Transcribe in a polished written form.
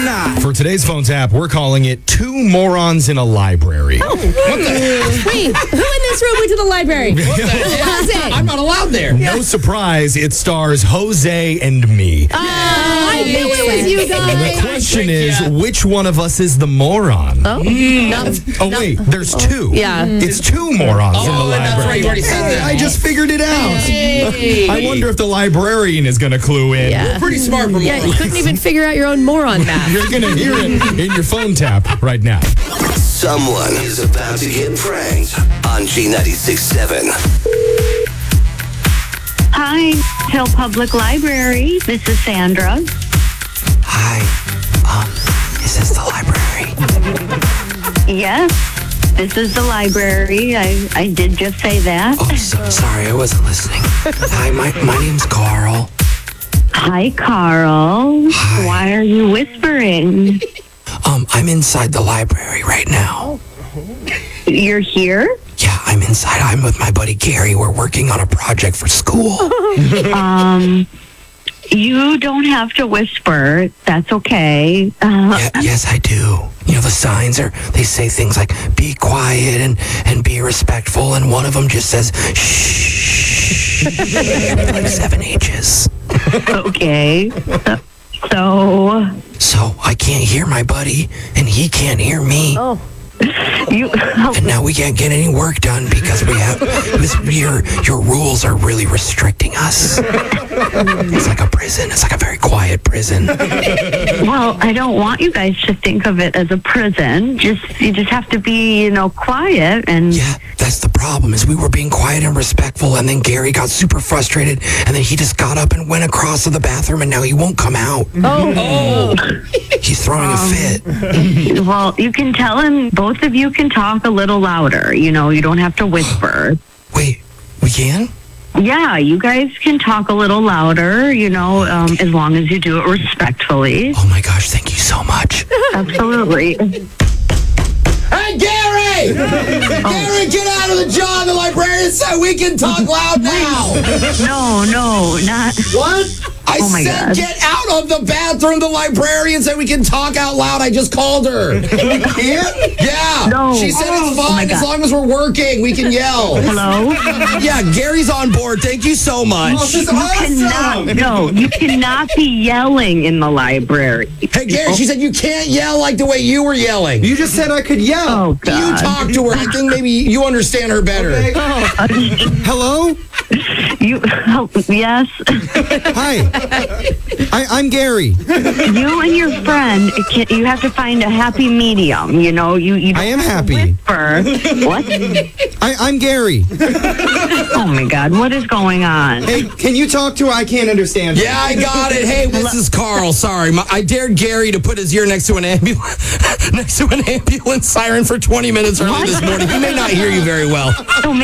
not. For today's phone tap, we're calling it Two Morons in a Library. Oh, wait, who in this room went to the library? Who was it? I'm not allowed there. No surprise, it stars Jose and me. I knew it was you The guys. question is, which one of us is the moron? Oh, Oh, wait, there's two. Yeah. It's two morons in the Oh, that's library. right. You already said that. I just figured it out. Hey. I wonder if the librarian is going to clue in. Yeah. Pretty smart for Yeah, you morons. couldn't even figure out your own moron math. You're going to hear it in your phone tap right now. Someone is about to get pranked on G96.7. Hi, Hill Public Library. This is Sandra. Hi. Is this the library? Yes, this is the library. I did just say that. Oh, sorry, I wasn't listening. Hi, my name's Carl. Hi, Carl. Hi. Why are you whispering? I'm inside the library right now. You're here? Yeah, I'm inside. I'm with my buddy Gary. We're working on a project for school. You don't have to whisper. That's okay. Yes, I do. You know, the signs they say things like, be quiet and be respectful, and one of them just says, shh, like 7 H's. Okay. So, So I can't hear my buddy, and he can't hear me. Oh. you... And now we can't get any work done because we have your rules are really restricting us. It's like a prison. It's like a very quiet prison. Well, I don't want you guys to think of it as a prison. You just have to be, quiet and... Yeah, that's the problem. Is we were being quiet and respectful, and then Gary got super frustrated, and then he just got up and went across to the bathroom, and now he won't come out. Oh. He's throwing a fit. Well, you can tell him, both of you can talk a little louder. You don't have to whisper. Wait, we can? Yeah, you guys can talk a little louder, as long as you do it respectfully. Oh my gosh, thank you so much. Absolutely. Hey, Gary! Gary, get out of the jaw of the librarian so we can talk loud now! No, not... What? I Oh my said God. get out of the bathroom. The librarian said we can talk out loud. I just called her. Yeah. No. She said it's Oh my fine as God. long as we're working. We can yell. Hello? Yeah, Gary's on board. Thank you so much. You cannot be yelling in the library. Hey, Gary, she said you can't yell like the way you were yelling. You just said I could yell. Oh, You God. talk to her. I think maybe you understand her better. Hello? Yes. Hi. I'm Gary. You and your friend, you have to find a happy medium. You don't I am have to happy. whisper. What? I'm Gary. Oh my God! What is going on? Hey, can you talk to her? I can't understand. Yeah, I got it. Hey, this is Carl. Sorry, I dared Gary to put his ear next to an ambulance siren for 20 minutes early this morning. He may not hear you very well. So